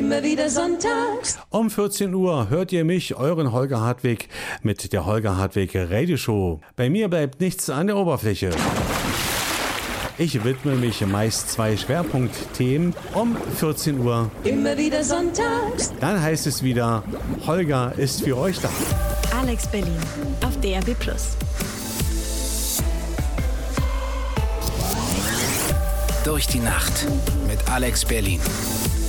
Immer wieder sonntags. Um 14 Uhr hört ihr mich, euren Holger Hartwig, mit der Holger Hartwig Radio Show. Bei mir bleibt nichts an der Oberfläche. Ich widme mich meist 2 Schwerpunktthemen um 14 Uhr. Immer wieder sonntags. Dann heißt es wieder, Holger ist für euch da. Alex Berlin auf DRB+. Durch die Nacht mit Alex Berlin.